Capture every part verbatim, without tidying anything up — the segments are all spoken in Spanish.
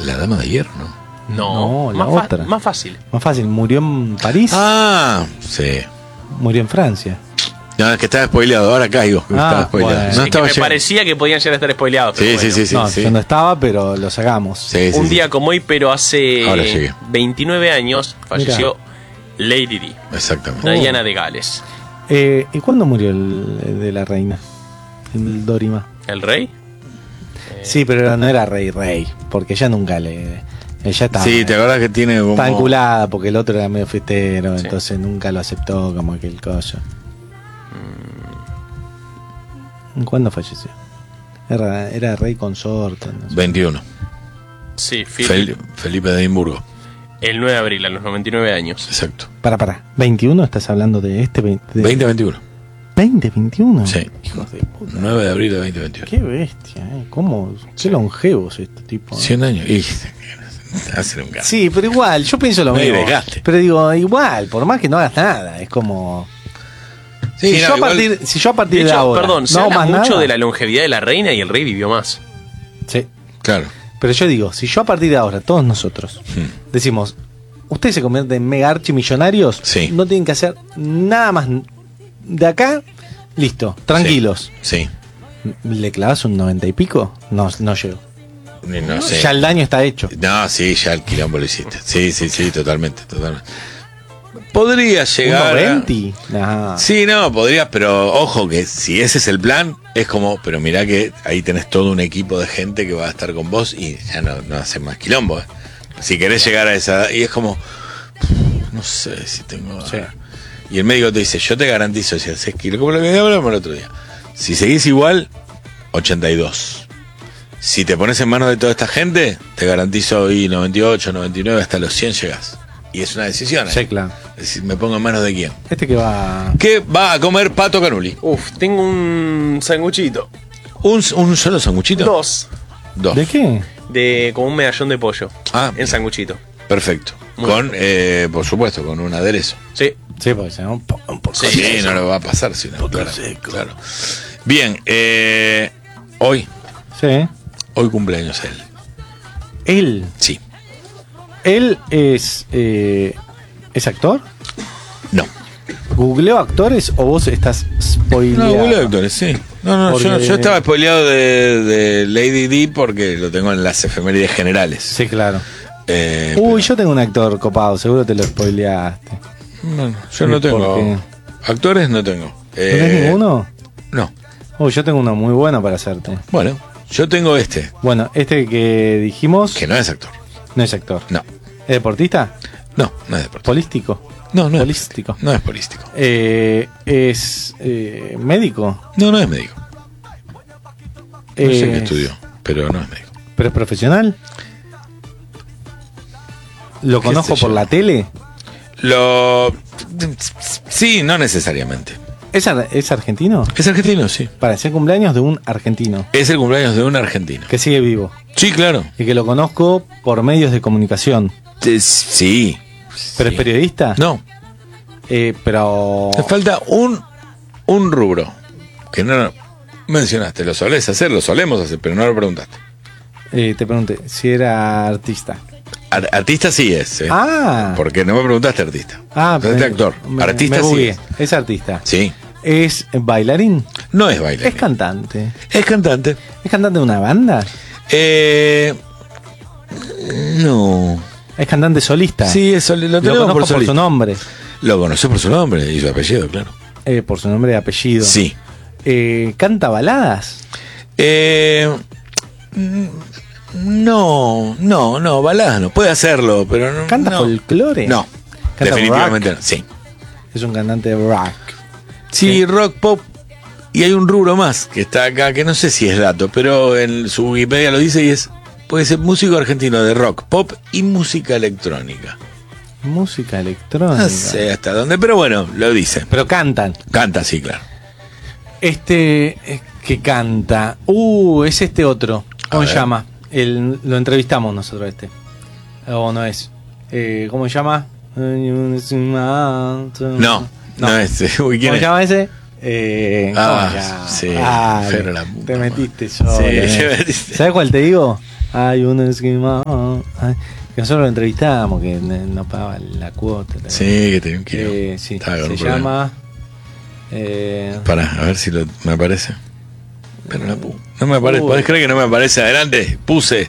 La Dama de Hierro, ¿no? No, No, la más, fa- otra. más fácil. Más fácil, murió en París, Ah, sí. murió en Francia. No, es que estaba spoileado, ahora caigo. que Ah, estaba spoileado. bueno. No Es que estaba me llegando. parecía que podían llegar a estar spoileados. Sí, pero sí, bueno. sí, sí, no, sí. yo no estaba, pero lo sacamos. Sí, sí, Un sí. día como hoy, pero hace Ahora llegué. veintinueve años, falleció Lady Di, Exactamente. Oh. Diana de Gales. Eh, ¿Y cuándo murió el, el de la reina? El Dorima. ¿El rey? Sí, pero no era rey, rey. Porque ella nunca le. Ella estaba. Sí, te acuerdas que tiene como... Estaba enculada porque el otro era medio fiestero, Sí. entonces nunca lo aceptó como aquel coso. ¿Cuándo falleció? Era, era rey consorte. No sé. veintiuno. Sí, Philip. Fel- Felipe de Edimburgo. El nueve de abril, a los noventa y nueve años. Exacto. Para, para. ¿veintiuno estás hablando de este? veinte, de- veinte veintiuno. ¿veinte, veintiuno? Sí. Hijos de puta. nueve de abril de veinte veintiuno. Qué bestia, ¿eh? ¿Cómo? Qué longevos este tipo. ¿eh? cien años. Y... Hacer un gato. Sí, pero igual, yo pienso lo No hay mismo. desgaste. Pero digo, igual, por más que no hagas nada, es como. Sí, si, no, yo a igual- partir, si yo a partir De de, hecho, ahora. perdón, se no hago habla más mucho nada, de la longevidad de la reina y el rey vivió más. Sí. Claro. Pero yo digo, si yo a partir de ahora, todos nosotros, Hmm. decimos, ustedes se convierten en mega archimillonarios, Sí. no tienen que hacer nada más de acá, listo, tranquilos. Sí. ¿Le clavas un noventa y pico? No, no llego. Ni- No sé. Ya el daño está hecho. No, sí, ya el quilombo lo hiciste. Sí, sí, sí, totalmente, totalmente. Podría llegar. ¿Un a- noventa? Nah. Sí, no, podrías, pero ojo que si ese es el plan, es como, pero mirá que ahí tenés todo un equipo de gente que va a estar con vos y ya no, no hacen más quilombo. ¿eh? Si querés llegar a esa edad, y es como, no sé si tengo... Sí. Y el médico te dice, yo te garantizo, si haces kilo, como lo que hablamos el otro día, si seguís igual, ochenta y dos. Si te pones en manos de toda esta gente, te garantizo hoy noventa y ocho, noventa y nueve, hasta los cien llegás. Y es una decisión. ¿eh? Sí, claro. Es decir, me pongo en manos de quién. Este que va. ¿Qué va a comer Pato Canuli? Uf, tengo un sanguchito. ¿Un, un solo sanguchito? Dos. Dos. ¿De qué? De como un medallón de pollo. Ah, En sanguchito. perfecto. Muy Con, eh, por supuesto, con un aderezo. Sí. Sí, porque se llama un poco. Un poco Sí, seco. no lo va a pasar. Si no, Poco claro, seco. claro. Bien, eh, hoy, Sí. hoy cumpleaños él. Él. Sí. Él es. Eh, ¿Es actor? No. ¿Googleo actores o vos estás spoileado? No, Google Actores, sí. No, no, yo, Porque- yo estaba spoileado de, de Lady Di porque lo tengo en las efemérides generales. Sí, claro. Eh, Uy, pero- yo tengo un actor copado, seguro te lo spoileaste. no, no, yo ¿Y no por tengo. qué? Actores no tengo. ¿No tenés Eh, ninguno? No. Uy, yo tengo uno muy bueno para hacerte. Bueno, yo tengo este, Bueno, este que dijimos que no es actor. no es actor. No, ¿Es deportista? no, no es deportista. ¿Polístico? No, no es Polístico. No es político. Eh, ¿Es eh, médico? No, no es médico. No sé qué Es- estudió, pero no es médico. ¿Pero es profesional? ¿Lo ¿Qué conozco sé por yo? la tele? Lo. Sí, no necesariamente. ¿Es, ar- ¿Es argentino? Es argentino, sí. Para ser cumpleaños de un argentino Es el cumpleaños de un argentino. que sigue vivo Sí, claro. y que lo conozco por medios de comunicación. Eh, Sí. ¿Pero Sí. es periodista? No, Eh, pero... te falta un, un rubro que no mencionaste. Lo solés hacer, lo solemos hacer, pero no lo preguntaste. Eh, te pregunté si era artista. Ar- artista sí es, ¿eh? Ah. Porque no me preguntaste artista. Ah, Preguntaste actor. me- Artista me sí bugueé. es. Es artista. Sí. ¿Es bailarín? No es bailarín. ¿Es cantante? Es cantante. ¿Es cantante de una banda? Eh, no. ¿Es cantante solista? Sí, eso lo Lo tenemos conozco por, por, solista. su nombre. Lo conoces por su nombre y su apellido, claro. Eh, por su nombre y apellido. Sí. Eh, ¿Canta baladas? Eh, mm, no, no, no, baladas no. Puede hacerlo, pero no. ¿Canta no. folclore? No, ¿Canta definitivamente rock? no. Sí. Es un cantante de rock. Sí, rock, pop. Y hay un rubro más que está acá, que no sé si es dato, pero en su Wikipedia lo dice y es. Puede ser músico argentino de rock, pop y música electrónica. Música electrónica. No sé hasta dónde, pero bueno, lo dice. Pero cantan. Canta, sí, claro. Este eh, que canta. Uh, es este otro. ¿Cómo A se ver. llama? El, lo entrevistamos nosotros este. O no es. Eh, ¿Cómo se llama? No, No. no, es. Uy, ¿quién ¿Cómo es? se llama ese? Eh, ¿cómo Ah, se llama? sí, Ah, pero la puta te madre. metiste solo. Sí, eh. te metiste. ¿Sabes cuál te digo? Hay un esquimado. Ay, que nosotros lo entrevistábamos, que no pagaba la cuota. La Sí, que tenía un kilo. eh, sí, Estaba con se un problema. llama. Eh, Pará, a ver si lo, me aparece. Pero no, no me aparece. Uy. ¿Podés creer que no me aparece? Adelante, puse.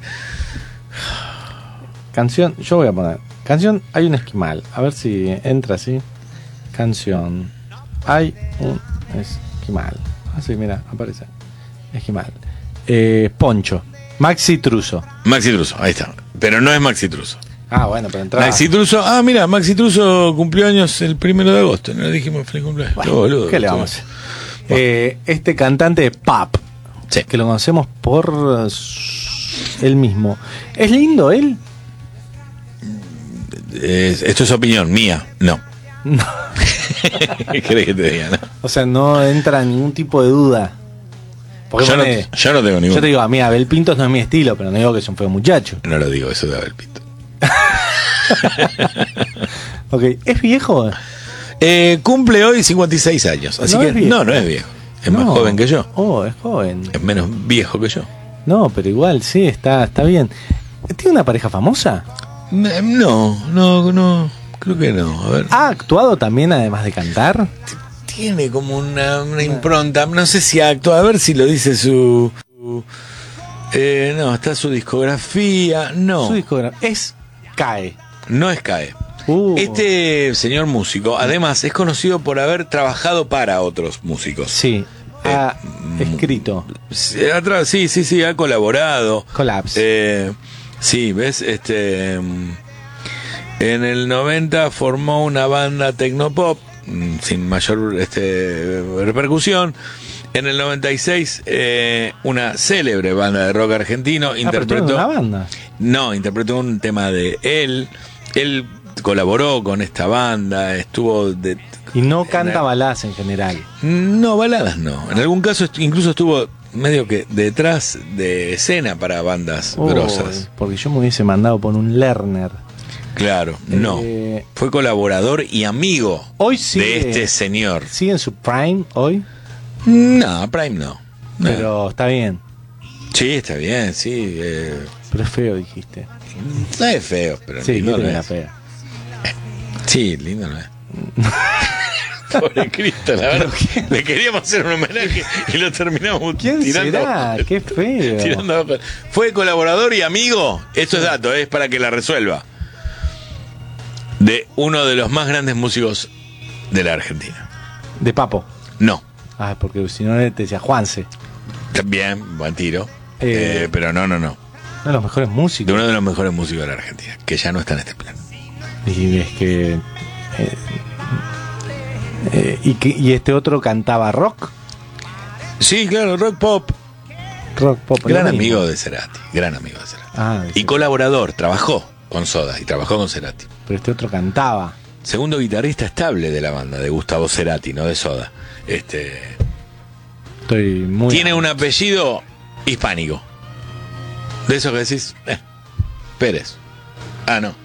Canción, yo voy a poner. Canción, hay un esquimal. A ver si entra así. Canción, hay un esquimal. Así, mira, aparece. Esquimal. Eh, Poncho. Maxi Truso. Maxi Truso, ahí está. Pero no es Maxi Truso. Ah, bueno, pero entraba. Maxi Truso, ah, mira, Maxi Truso cumplió años el primero de agosto. No le dijimos feliz cumpleaños. Bueno, Qué boludo, ¿qué le vamos a hacer? Eh, este cantante de pop, Sí. que lo conocemos por uh, s- él mismo. ¿Es lindo él? Es- esto es opinión mía, no. No. ¿Qué querés que te diga? No? O sea, no entra ningún tipo de duda. Porque Yo, no, pone- yo no tengo ningún. yo te digo, a mí Abel Pintos no es mi estilo, pero no digo que es un feo muchacho. No lo digo, eso de Abel Pinto. Ok, ¿es viejo? Eh, cumple hoy cincuenta y seis años, así No que es viejo. no, no es viejo. Es más No. joven que yo. Oh, es joven. Es menos viejo que yo. No, pero igual, sí, está, está bien. ¿Tiene una pareja famosa? Eh, No, no, no. Creo que no. A ver. ¿Ha actuado también además de cantar? Tiene como una, una impronta. No sé si actúa. A ver si lo dice su. su- eh, no, está su discografía. No, Su discografía es CAE. no es CAE. Uh, Este señor músico, además, es conocido por haber trabajado para otros músicos. Sí, ha Eh, escrito. Sí, atra- sí, sí, sí, ha colaborado. Collapse. Eh, sí, ves, este. mm, En el noventa formó una banda tecnopop mm, sin mayor este, repercusión. En el noventa y seis, eh, una célebre banda de rock argentino Ah, pero estuvo en interpretó. una banda. No, interpretó un tema de él. Él colaboró con esta banda, estuvo de. Y no canta en- baladas en general. No, baladas no. En algún caso est- incluso estuvo medio que detrás de escena para bandas Oh, grosas. porque yo me hubiese mandado por un Lerner. Claro, no. Eh, Fue colaborador y amigo Hoy sigue, de este señor. sigue en su prime hoy, No, Prime no. No. pero está bien. Sí, está bien, sí. eh, Pero es feo, dijiste. no es feo, pero Sí, lindo que no era es. fea. Sí, lindo no es. Pobre Cristo, la verdad. Le queríamos hacer un homenaje y lo terminamos ¿Quién tirando. será? Qué feo. tirando abajo. Fue colaborador y amigo, esto es dato, es para que la resuelva, de uno de los más grandes músicos de la Argentina. De Papo. No, Ah, porque si no te decía Juanse. también, buen tiro. Eh, Eh, pero no, no, no. Uno de los mejores De músicos. uno de los mejores músicos de la Argentina, que ya no está en este plano. Y es que. eh, eh, y que y este otro cantaba rock. Sí, claro, rock pop. Rock pop. Gran lo mismo. amigo de Cerati, gran amigo de Cerati. Ah, de Y Cerati. colaborador, trabajó con Soda y trabajó con Cerati. Pero este otro cantaba. Segundo guitarrista estable de la banda, de Gustavo Cerati, no de Soda. Este, Estoy muy. tiene un apellido hispánico. De esos que decís, eh, Pérez. Ah, no.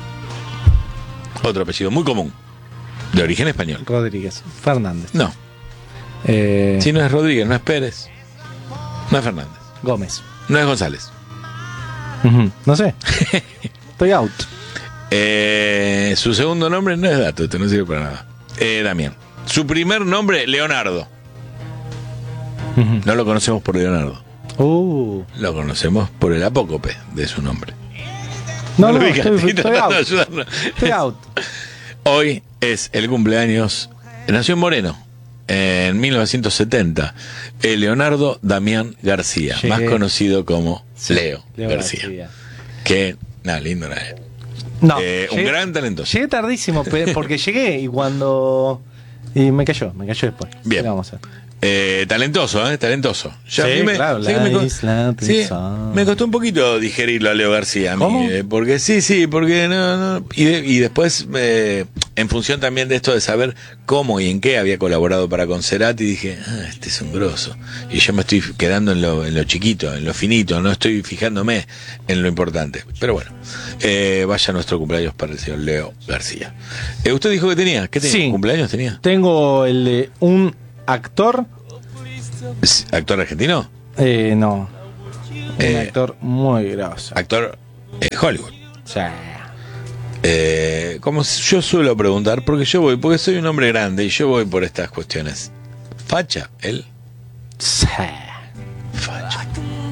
Otro apellido muy común. De origen español. Rodríguez. Fernández. No. Eh, Si no es Rodríguez, no es Pérez. No es Fernández. Gómez. No es González. Ujú, no sé. Estoy out. Eh, su segundo nombre no es dato, esto no sirve para nada. Eh, Damián. Su primer nombre, Leonardo. Ujú. No lo conocemos por Leonardo. Uh. Lo conocemos por el apócope de su nombre. No, no, lo ubicaste, estoy, estoy estoy tratando de out. ayudarlo. Estoy out. Hoy es el cumpleaños. Nació en Moreno en mil novecientos setenta. eh, Leonardo Damián García, Llegué. más conocido como Sí, Leo, Leo García. García. Que, nada, lindo, ¿no? Eh, No, un llegué- gran talentoso. Llegué tardísimo, pe- porque llegué y cuando. Y me cayó, me cayó después. Bien. ¿Qué vamos a hacer? Eh, talentoso, ¿eh? Talentoso. Ya Sí, a mí me, claro, ¿sabes la que me, co- isla sí, pensar. me costó un poquito digerirlo a Leo García. A mí, ¿Cómo? eh, porque sí, sí, porque no, no. Y, de- y después, eh, en función también de esto de saber cómo y en qué había colaborado para con Cerati, dije, ah, este es un grosso. Y yo me estoy quedando en lo, en lo chiquito, en lo finito, no estoy fijándome en lo importante. Pero bueno, eh, vaya nuestro cumpleaños para el señor Leo García. Eh, ¿Usted dijo que tenía? ¿Qué tenía? Sí. ¿Cumpleaños tenía? Tengo el de un actor. ¿Es ¿Actor argentino? Eh, no. Un Eh, actor muy grosso. Actor eh, Hollywood. O sea, Eh, como yo suelo preguntar, porque yo voy, porque soy un hombre grande y yo voy por estas cuestiones. ¿Facha? ¿Él? sí. Facha.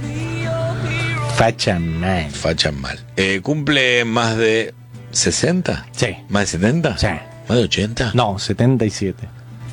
Facha man. Facha mal. Eh, ¿Cumple más de sesenta? Sí. ¿Más de setenta? Sí. ¿Más de ochenta? No, setenta y siete.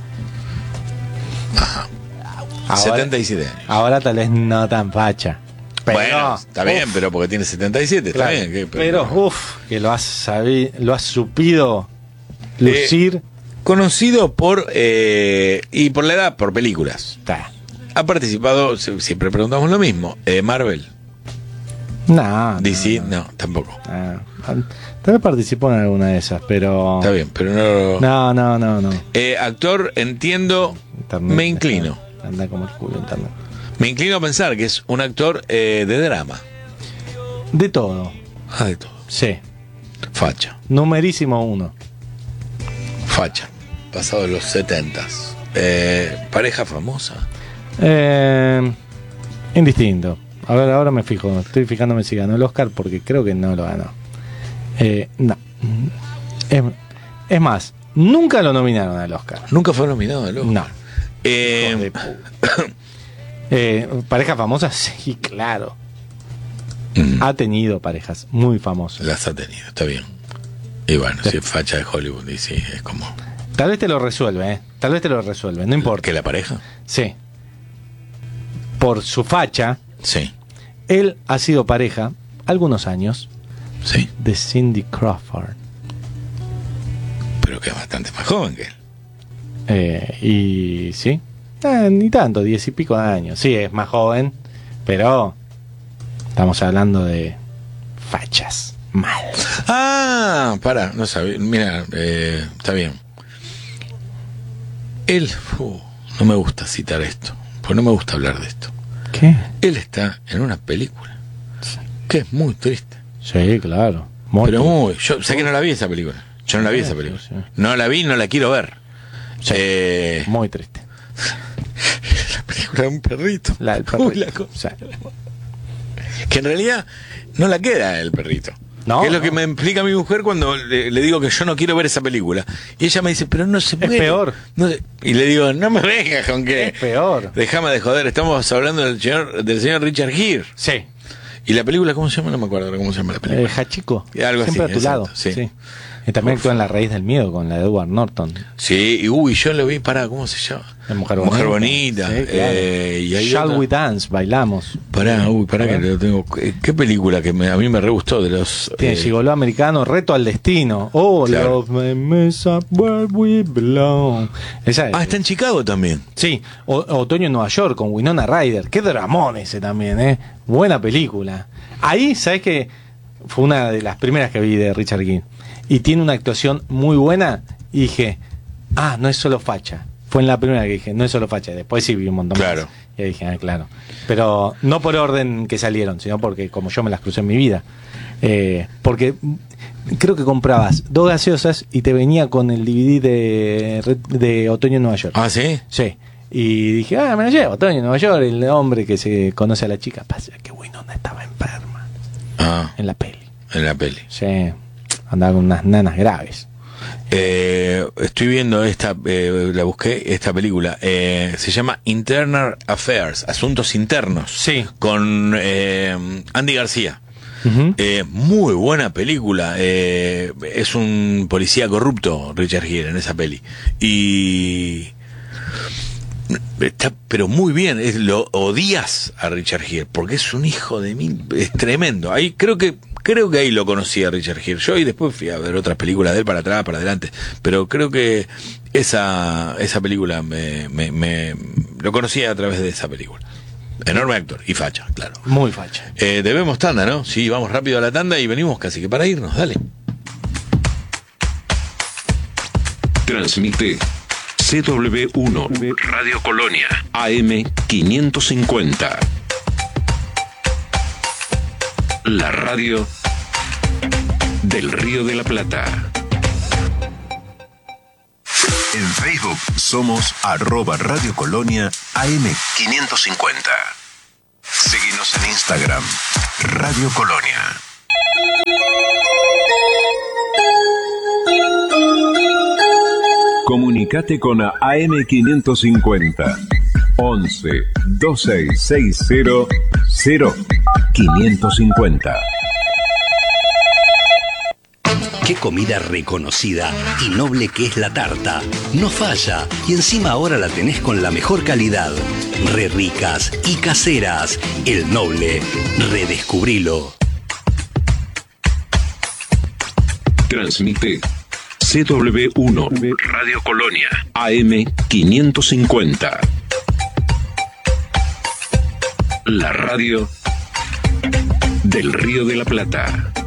Ajá. Ahora, setenta y siete años. ahora tal vez no tan facha. Pero, bueno, está bien, uf, pero porque tiene setenta y siete, está claro. bien. ¿qué? Pero, uff, que lo has sabido, lo has supido lucir. Eh, conocido por, eh, y por la edad, por películas. Ta. Ha participado, si- siempre preguntamos lo mismo, eh, Marvel, No, D C, no, no, no. tampoco. Ah, tal vez participó en alguna de esas, pero. Está bien, pero no... No, no, no, no. Eh, actor, entiendo, Internet me inclino. Anda, anda como el culo internet. Me inclino a pensar que es un actor eh, de drama. De todo. Ah, de todo. Sí. Facha, Numerísimo uno. facha. Pasado los setentas. Eh, pareja famosa. Eh, indistinto. A ver, ahora me fijo. Estoy fijándome si ganó el Oscar porque creo que no lo ganó. Eh, no. Es, es más, nunca lo nominaron al Oscar. Nunca fue nominado al Oscar. No. Eh, Hijo de pu- Eh, pareja famosa, sí, claro. mm, Ha tenido parejas muy famosas. las ha tenido, está bien. Y bueno, si es facha de Hollywood, y sí, es como... Tal vez te lo resuelve, ¿eh? Tal vez te lo resuelve, no importa. ¿Que la pareja? Sí. Por su facha, Sí, él ha sido pareja, algunos años, sí. de Cindy Crawford. Pero que es bastante más joven que él. Eh, y sí, eh, ni tanto, diez y pico de años. Sí, es más joven, pero estamos hablando de fachas mal. Ah, para, no sabía. Mira, eh, está bien. Él, uh, no me gusta citar esto, pues no me gusta hablar de esto. ¿Qué? Él está en una película que es muy triste. Sí, claro. Muy Pero muy, yo sé que no la vi esa película. Yo no la vi esa película. Sí, sí. No la vi, no la quiero ver. Sí. Eh, Muy triste. la película de un perrito. La del Uy, perrito. la co- O sea, que en realidad no la queda el perrito. No, que es lo no. que me explica mi mujer cuando le, le digo que yo no quiero ver esa película. Y ella me dice, pero no se puede. peor. No se- y le digo, no me vengas con que... es peor. Déjame de joder, estamos hablando del señor, del señor Richard Gere. Sí. ¿Y la película cómo se llama? No me acuerdo ahora cómo se llama la película. Eh, Hachiko. Algo Siempre así, a tu exacto, lado. sí. Y también Por actúa en La Raíz del Miedo con la de Edward Norton. Sí, y uy, yo lo vi para, ¿cómo se llama? La Mujer Bonita. Mujer Bonita. Sí, claro. eh, y hay Shall otra- We Dance, bailamos. Pará, uy, pará que lo tengo. ¿Qué, qué película que me- a mí me re gustó de los... Tiene eh, Gigoló Americano, Reto al Destino. Oh, Claro. love me mess up where we belong. Esa es. Ah, está en Chicago también. Sí, o- Otoño en Nueva York con Winona Ryder. Qué dramón ese también, ¿eh? Buena película. Ahí, ¿sabes qué? Fue una de las primeras que vi de Richard Gere. Y tiene una actuación muy buena. Y dije, ah, no es solo facha. Fue en la primera que dije, no es solo facha. Después sí vi un montón Claro. más. Y ahí dije, ah, claro. Pero no por orden que salieron, sino porque como yo me las crucé en mi vida. Eh, porque creo que comprabas dos gaseosas y te venía con el D V D de, de Otoño en Nueva York. Ah, ¿sí? Sí. Y dije, ah, me lo llevo, Otoño en Nueva York, el hombre que se conoce a la chica. Pasa que Winona estaba enferma Ah, en la peli. en la peli. Sí, andaba con unas nanas graves. Eh, estoy viendo esta, eh, la busqué, esta película. Eh, se llama Internal Affairs, Asuntos Internos. Sí. Con eh, Andy García. Ujú. Eh, muy buena película. Eh, es un policía corrupto, Richard Gere, en esa peli. Y está, pero muy bien. Es, lo odias a Richard Gere porque es un hijo de mil. Es tremendo. Ahí creo que creo que ahí lo conocí a Richard Gere. Yo y después fui a ver otras películas de él para atrás, para adelante. Pero creo que esa esa película me, me, me lo conocí a través de esa película. Enorme actor y facha, claro. Muy facha. Eh, debemos tanda, ¿no? Sí, vamos rápido a la tanda y venimos casi que para irnos, dale. Transmite C W uno Radio Colonia A M quinientos cincuenta. La radio del Río de la Plata. En Facebook somos arroba Radio Colonia A M quinientos cincuenta. Seguinos Seguinos en Instagram, Radio Colonia. Comunicate con A M quinientos cincuenta. once, veintiséis sesenta, cero, quinientos cincuenta. Qué comida reconocida y noble que es la tarta. No falla y encima ahora la tenés con la mejor calidad. Re ricas y caseras. El Noble. Redescubrilo. Transmite C W uno Radio Colonia A M quinientos cincuenta. La radio del Río de la Plata.